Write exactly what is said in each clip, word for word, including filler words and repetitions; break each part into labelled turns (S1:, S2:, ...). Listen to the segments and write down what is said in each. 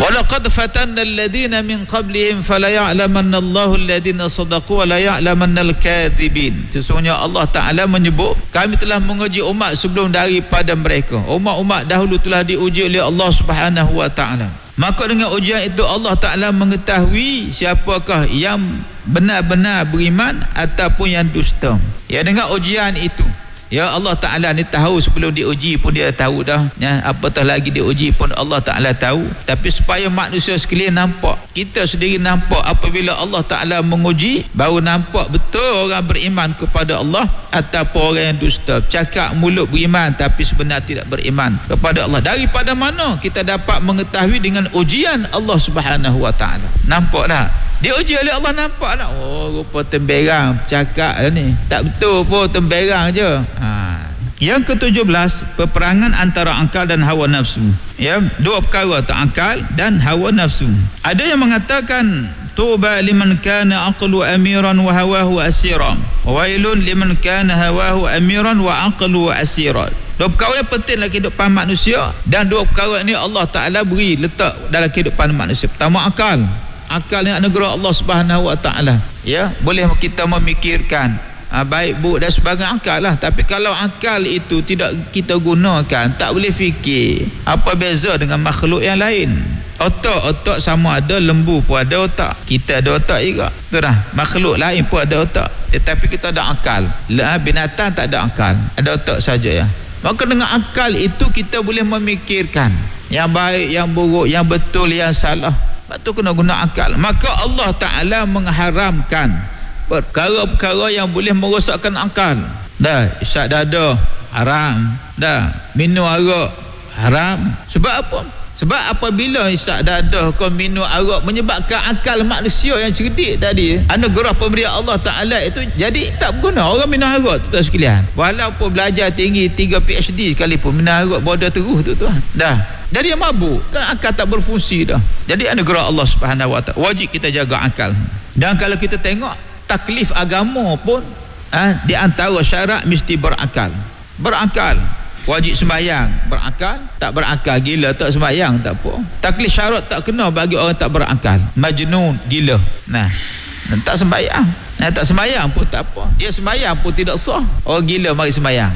S1: walaqad fatanna alladhina min qablihim fala ya'lamanna Allahu alladhina sadaqu wa la ya'lamanna al-kadhibin. Sesungguhnya Allah Ta'ala menyebut, kami telah menguji umat sebelum daripada mereka. Umat-umat dahulu telah diuji oleh Allah Subhanahu wa Ta'ala. Maka dengan ujian itu Allah Ta'ala mengetahui siapakah yang benar-benar beriman ataupun yang dusta. Ya, dengan ujian itu, ya, Allah Ta'ala ni tahu sebelum diuji pun dia tahu dah, ya, apatah lagi diuji pun Allah Ta'ala tahu. Tapi supaya manusia sekalian nampak, kita sendiri nampak, apabila Allah Ta'ala menguji, baru nampak betul orang beriman kepada Allah ataupun orang yang dusta. Cakap mulut beriman tapi sebenarnya tidak beriman kepada Allah. Daripada mana kita dapat mengetahui? Dengan ujian Allah Subhanahu wa Ta'ala. Nampak tak? Diuji oleh Allah, nampak tak? Oh, rupa temberang cakap ni, tak betul pun, temberang je. Ha. Yang ketujuh belas, peperangan antara akal dan hawa nafsu. Ya, dua perkara tu, akal dan hawa nafsu. Ada yang mengatakan tuba liman kana aqlu amiran wa hawahu asira, wa wailun liman kana hawahu amiran wa aqlu asira. Dua perkara yang penting dalam kehidupan manusia, dan dua perkara ni Allah Ta'ala beri letak dalam kehidupan manusia. Pertama, akal. Akal yang anugerah Allah Subhanahu wa Ta'ala. Ya, boleh kita memikirkan ha, baik buruk dan sebagainya, akal lah. Tapi kalau akal itu tidak kita gunakan, tak boleh fikir. Apa beza dengan makhluk yang lain? Otak, otak sama ada, lembu pun ada otak, kita ada otak juga. Betul tak? Makhluk lain pun ada otak, tetapi kita ada akal. Binatang tak ada akal, ada otak saja, ya. Maka dengan akal itu kita boleh memikirkan yang baik, yang buruk, yang betul, yang salah. Sebab tu kena guna akal. Maka Allah Ta'ala mengharamkan perkara-perkara yang boleh merosakkan akal. Dah, isyak dada haram. Dah, minum arak haram. Sebab apa? Sebab apabila isyak dada kau minum arak, menyebabkan akal manusia yang cerdik tadi, anugerah pemberian Allah Ta'ala itu jadi tak berguna. Orang minum arak tu tak sekalian, walaupun belajar tinggi tiga P H D sekalipun, minum arak bodoh terus tu tu dah. Jadi yang mabuk kan, akal tak berfungsi dah. Jadi anugerah Allah Subhanahu wa Ta'ala, wajib kita jaga akal. Dan kalau kita tengok taklif agama pun, ha, di antara syarat mesti berakal. Berakal. Wajib sembahyang, berakal. Tak berakal, gila tak sembahyang tak apa. Taklif syarat tak kena bagi orang tak berakal. Majnun, gila. Nah, tak sembahyang. Nah, tak sembahyang pun tak apa. Dia sembahyang pun tidak sah. Orang gila mari sembahyang.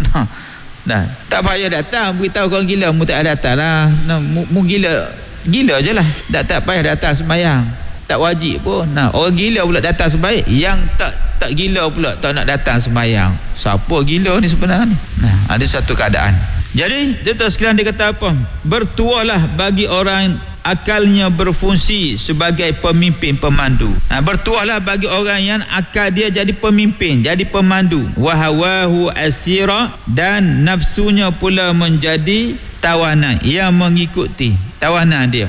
S1: Nah, tak payah datang beritahu kau gila, mu tak datang lah. Nah, mu, mu gila, gila je lah. Tak, tak payah datang sembahyang, tak wajib pun. Nah, orang gila pula datang sembahyang, yang tak tak gila pula tak nak datang sembahyang. Siapa gila ni sebenarnya ni? Nah, ada satu keadaan. Jadi tuan-tuan sekalian, dia kata apa? Bertualah bagi orang akalnya berfungsi sebagai pemimpin pemandu. Ha, bertuahlah bagi orang yang akal dia jadi pemimpin, jadi pemandu. Wahawahu asira, dan nafsunya pula menjadi tawanan yang mengikuti tawanan dia.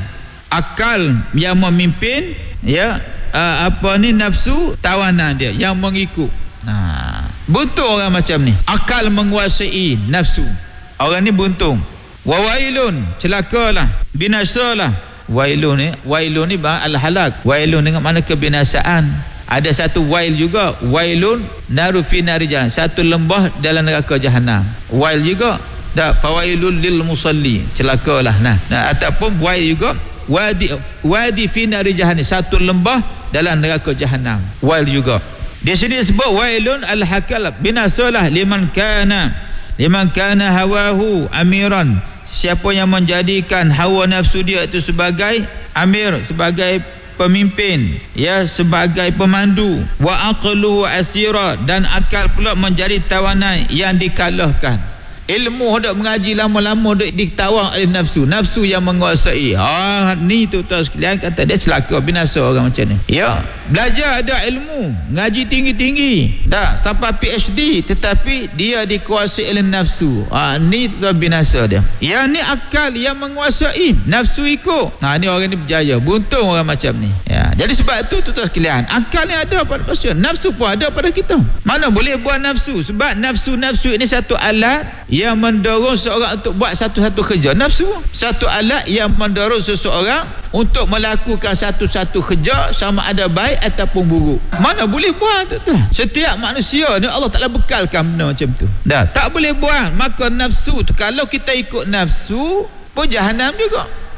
S1: Akal yang memimpin, ya, uh, apa ni, nafsu tawanan dia yang mengikut. Nah, buntung orang macam ni, akal menguasai nafsu. Orang ni buntung. Wawailun, celakalah, binasalah. Wailun ni, wailun ni al-halak. Wailun dengan mana kebinasaan. Ada satu wail juga, wailun naru fi nari jahan, satu lembah dalam neraka jahanam. Wail juga, dah, fawailul lil musalli, celakalah. Nah, nah, ataupun wail juga, wadi wadi fi nari jahan, satu lembah dalam neraka jahanam. Wail juga. Di sini disebut wailun al-hakal, binasalah liman kana liman kana hawahu amiran, siapa yang menjadikan hawa nafsu dia itu sebagai amir, sebagai pemimpin, ya, sebagai pemandu. Wa aqlu asira, dan akal pula menjadi tawanan yang dikalahkan. Ilmu hendak mengaji lama-lama duk ditawang oleh nafsu, nafsu yang menguasai. Ah, ni tu tuan sekalian, kata dia celaka, binasa orang macam ni. Ya, belajar ada ilmu, ngaji tinggi-tinggi, dah sampai P H D, tetapi dia dikuasai oleh nafsu. Ah, ni tu binasa dia. Yang ni akal yang menguasai, nafsu ikut. Ah, ni orang ni berjaya. Buntung orang macam ni. Ya, jadi sebab tu tuan sekalian, akal ni ada pada manusia, nafsu pun ada pada kita. Mana boleh buat nafsu? Sebab nafsu-nafsu ini satu alat yang mendorong seorang untuk buat satu-satu kerja. Nafsu satu alat yang mendorong seseorang untuk melakukan satu-satu kerja, sama ada baik ataupun buruk. Mana boleh buat tu? Setiap manusia ni Allah Ta'ala bekalkan benda macam tu. Dah, tak boleh buat. Maka nafsu tu, kalau kita ikut nafsu pun jahanam juga.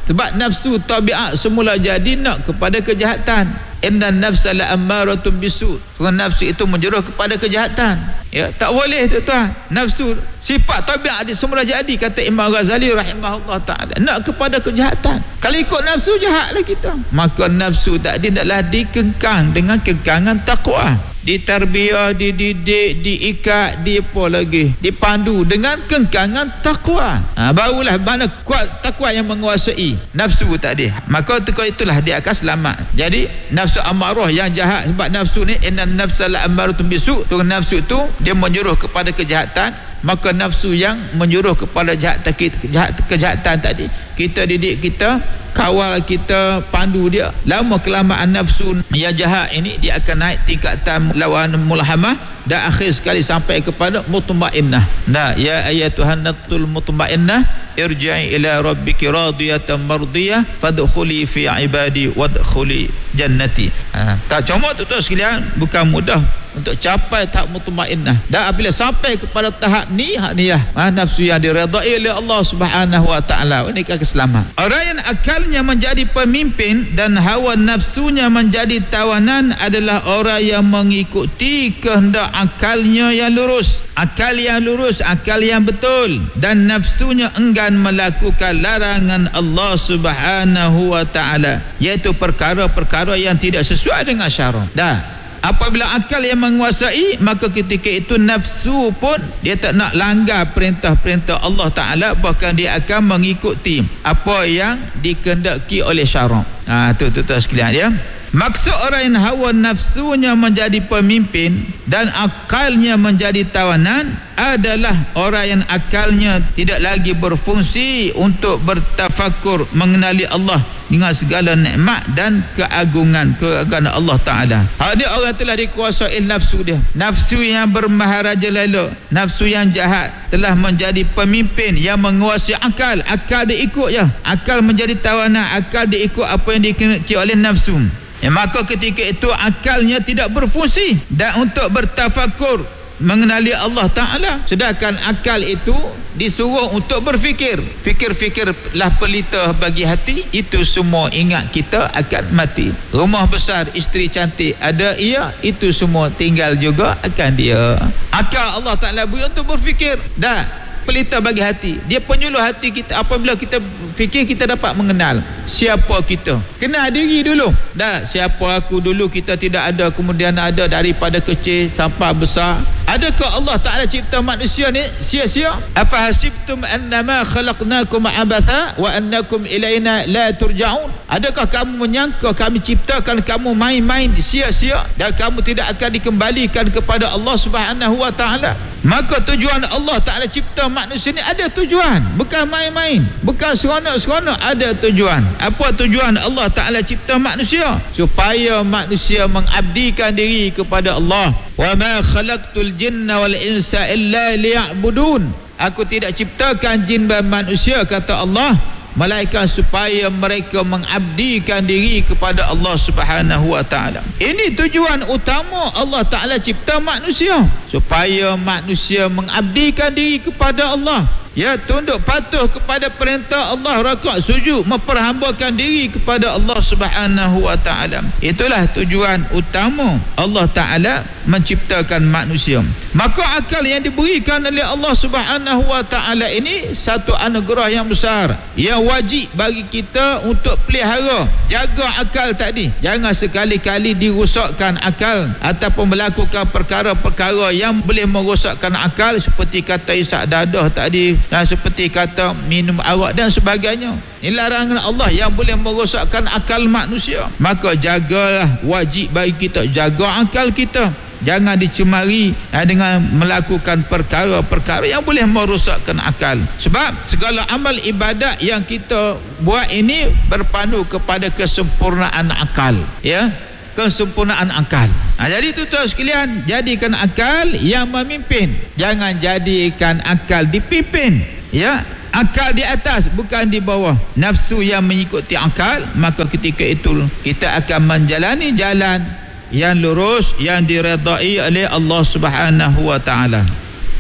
S1: Sebab nafsu tabiat semula jadi nak kepada kejahatan. Inna nafsa la ammaratun bisu. Nafsu itu menjuruh kepada kejahatan. Ya, tak boleh tuan-tuan. Nafsu sifat tabiat dia semula jadi, kata Imam Ghazali rahimahullah taala, nak kepada kejahatan. Kalau ikut nafsu jahatlah kita. Maka nafsu tadi hendaklah dikengkang dengan kengkangan takwa. Ditarbiyah, dididik, diikat, di apa lagi, dipandu dengan kengkangan takwa. Ha, barulah mana kuat takwa yang menguasai nafsu tadi. Maka itulah dia akan selamat. Jadi nafsu amarah yang jahat, sebab nafsu ni innan nafsa la ammaratun bisu, tu nafsu tu dia menyuruh kepada kejahatan. Maka nafsu yang menyuruh kepada jahat, kejahat, kejahatan tadi, kita didik, kita kawal, kita pandu dia. Lama kelamaan nafsu yang jahat ini dia akan naik tingkatan lawan mulhamah dan akhir sekali sampai kepada mutmainnah. Nah, ya ayyatuhan nafsul mutmainnah irji'i ila rabbiki radiyatan mardiyah fadkhuli fi ibadi wadkhuli jannati. Ha, tak cuma tu tu sekalian, bukan mudah untuk capai tahap mutmainnah. Dan apabila sampai kepada tahap ni, hak ni lah, ha, nafsu yang diredai oleh Allah Subhanahu wa taala, ini akan selamat. Orang yang akalnya menjadi pemimpin dan hawa nafsunya menjadi tawanan adalah orang yang mengikuti kehendak akalnya yang lurus. Akal yang lurus, akal yang betul, dan nafsunya enggan melakukan larangan Allah Subhanahu wa taala, iaitu perkara-perkara yang tidak sesuai dengan syarak. Dah, apabila akal yang menguasai, maka ketika itu nafsu pun dia tak nak langgar perintah-perintah Allah Ta'ala, bahkan dia akan mengikuti apa yang dikehendaki oleh syarak. Ha, tu tu tu sekalian ya. Maksud orang yang hawa nafsunya menjadi pemimpin dan akalnya menjadi tawanan adalah orang yang akalnya tidak lagi berfungsi untuk bertafakur mengenali Allah dengan segala nikmat dan keagungan keagungan Allah Ta'ala. Ada orang telah dikuasai nafsu dia, nafsu yang bermaharaja lela, nafsu yang jahat telah menjadi pemimpin yang menguasai akal. Akal dia ikut je, akal menjadi tawanan, akal dia ikut apa yang dikehendaki oleh nafsu. Ya, maka ketika itu akalnya tidak berfungsi dan untuk bertafakur mengenali Allah Ta'ala. Sedangkan akal itu disuruh untuk berfikir. Fikir-fikirlah pelita bagi hati. Itu semua ingat kita akan mati. Rumah besar, isteri cantik, ada ia, itu semua tinggal juga akan dia. Akal Allah Ta'ala beri untuk berfikir. Dan pelita bagi hati, dia penyuluh hati kita. Apabila kita fikir, kita dapat mengenal siapa kita. Kenal diri dulu. Dah, siapa aku dulu, kita tidak ada, kemudian ada daripada kecil sampai besar. Adakah Allah Ta'ala cipta manusia ni sia-sia? Afahasibtum annama khalaqnakum abatha wa annakum ilaina la turja'un? Adakah kamu menyangka kami ciptakan kamu main-main sia-sia dan kamu tidak akan dikembalikan kepada Allah Subhanahu wa Ta'ala? Maka tujuan Allah Ta'ala cipta manusia ni ada tujuan, bukan main-main, bukan seronok-seronok, ada tujuan. Apa tujuan Allah Ta'ala cipta manusia? Supaya manusia mengabdikan diri kepada Allah. Wa ma khalaqtul jinna wal insa illa liya'budun. Aku tidak ciptakan jin dan manusia, kata Allah, melainkan supaya mereka mengabdikan diri kepada Allah Subhanahu wa Ta'ala. Ini tujuan utama Allah Ta'ala cipta manusia, supaya manusia mengabdikan diri kepada Allah. Ya, tunduk patuh kepada perintah Allah, rakaat sujud, memperhambakan diri kepada Allah Subhanahu wa Ta'ala. Itulah tujuan utama Allah Ta'ala menciptakan manusia. Maka akal yang diberikan oleh Allah Subhanahu wa Ta'ala ini satu anugerah yang besar, yang wajib bagi kita untuk pelihara. Jaga akal tadi, jangan sekali-kali dirosakkan akal ataupun melakukan perkara-perkara yang boleh merosakkan akal, seperti kata isak dadah tadi, dan seperti kata minum arak dan sebagainya. Ini larangan Allah yang boleh merosakkan akal manusia. Maka jagalah, wajib bagi kita jaga akal kita. Jangan dicemari ya, dengan melakukan perkara-perkara yang boleh merosakkan akal. Sebab segala amal ibadat yang kita buat ini berpandu kepada kesempurnaan akal, ya, kesempurnaan akal. Ha, jadi tuan-tuan sekalian, jadikan akal yang memimpin, jangan jadikan akal dipimpin. Ya, akal di atas, bukan di bawah. Nafsu yang mengikuti akal, maka ketika itu kita akan menjalani jalan yang lurus, yang diredai oleh Allah Subhanahu wa Ta'ala.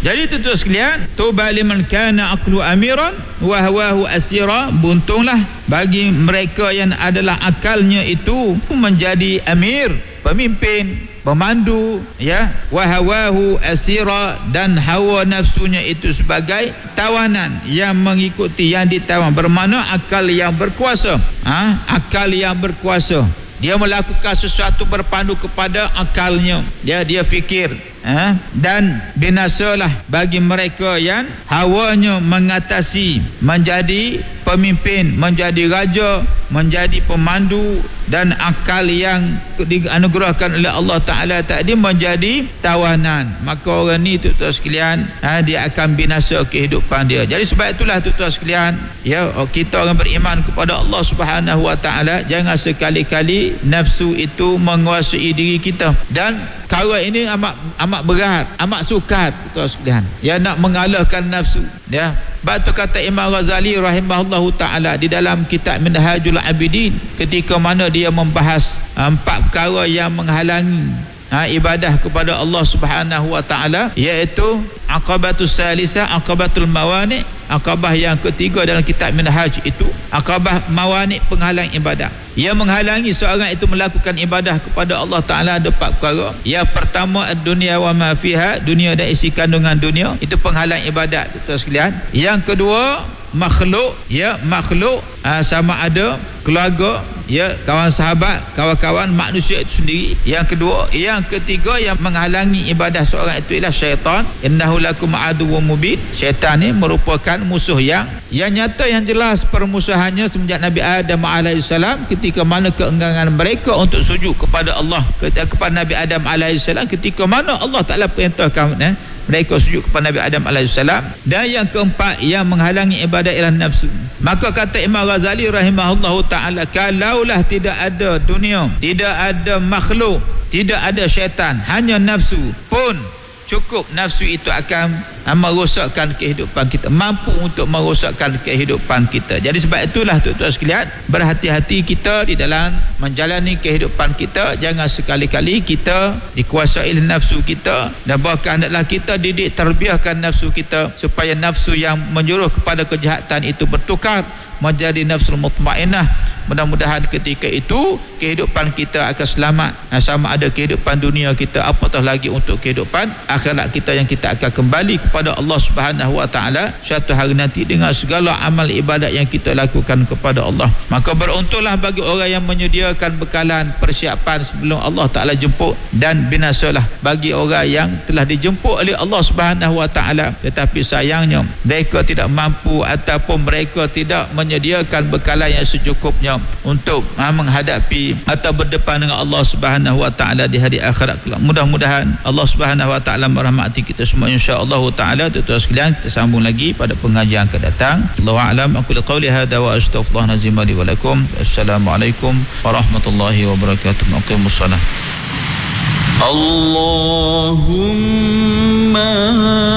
S1: Jadi tuan-tuan sekalian, tuba liman kana aqlu amiran wa hawahu asira, buntunglah bagi mereka yang adalah akalnya itu menjadi amir, pemimpin, pemandu, ya, wa hawahu asira, dan hawa nafsunya itu sebagai tawanan yang mengikuti, yang ditawan, bermakna akal yang berkuasa. Ha? Akal yang berkuasa, dia melakukan sesuatu berpandu kepada akalnya, dia dia fikir. Ha? Dan binasalah bagi mereka yang hawanya mengatasi, menjadi pemimpin, menjadi raja, menjadi pemandu, dan akal yang dianugerahkan oleh Allah Ta'ala tadi menjadi tawanan. Maka orang ni tuan-tuan sekalian, ha, dia akan binasa kehidupan dia. Jadi sebab itulah tuan-tuan sekalian, ya, kita orang beriman kepada Allah Subhanahu Wa Ta'ala, jangan sekali-kali nafsu itu menguasai diri kita. Dan perkara ini amat amat berat, amat sukar tuan sekalian. Ya, nak mengalahkan nafsu. Ya. Batu kata Imam Ghazali rahimahullahu taala di dalam kitab Minhajul Abidin, ketika mana dia membahas empat perkara yang menghalangi ha, ibadah kepada Allah Subhanahu Wa Taala, iaitu aqabatus salisa, aqabatul mawani. Aqabah yang ketiga dalam kitab Minhaj itu aqabah mawani, penghalang ibadah. Yang menghalangi seorang itu melakukan ibadah kepada Allah Ta'ala ada empat perkara. Yang pertama, dunia wa ma fiha, dunia dan isi kandungan dunia, itu penghalang ibadat tuan sekalian. Yang kedua, makhluk, ya, makhluk aa, sama ada keluarga, ya, kawan sahabat, kawan-kawan manusia itu sendiri. Yang kedua, yang ketiga yang menghalangi ibadah seorang itu ialah syaitan. Innahu lakum aduwwum mubin. Syaitan ni merupakan musuh yang yang nyata, yang jelas permusuhannya semenjak Nabi Adam alaihissalam, ketika mana keengganan mereka untuk sujud kepada Allah, kepada Nabi Adam alaihissalam, ketika mana Allah Ta'ala perintahkan eh, mereka sujud kepada Nabi Adam alaihissalam. Dan yang keempat yang menghalangi ibadah ialah nafsu. Maka kata Imam Ghazali rahimahullahu ta'ala, kalaulah tidak ada dunia, tidak ada makhluk, tidak ada syaitan, hanya nafsu pun cukup, nafsu itu akan merosakkan kehidupan kita, mampu untuk merosakkan kehidupan kita. Jadi sebab itulah tuan-tuan sekalian, berhati-hati kita di dalam menjalani kehidupan kita. Jangan sekali-kali kita dikuasai oleh nafsu kita, dan bahkan hendaklah kita didik, terbiahkan nafsu kita supaya nafsu yang menyuruh kepada kejahatan itu bertukar menjadi nafsul mutmainnah. Mudah-mudahan ketika itu kehidupan kita akan selamat, sama ada kehidupan dunia kita, apatah lagi untuk kehidupan akhirat kita, yang kita akan kembali kepada Allah Subhanahu Wa Taala suatu hari nanti dengan segala amal ibadat yang kita lakukan kepada Allah. Maka beruntunglah bagi orang yang menyediakan bekalan persiapan sebelum Allah Taala jemput, dan binasalah bagi orang yang telah dijemput oleh Allah Subhanahu Wa Taala tetapi sayangnya mereka tidak mampu ataupun mereka tidak menyediakan bekalan yang secukupnya untuk ha, menghadapi atau berdepan dengan Allah Subhanahu Wa Taala di hari akhirat kelak. Mudah-mudahan Allah Subhanahu Wa Taala merahmati kita semua insya-Allah taala. Tuan-tuan sekalian, kita sambung lagi pada pengajian akan datang. Allahu a'lam. Aku qauli hadza wa astaghfirullah nazim li wa lakum. Assalamualaikum warahmatullahi wabarakatuh. Aqimussalah. Allahumma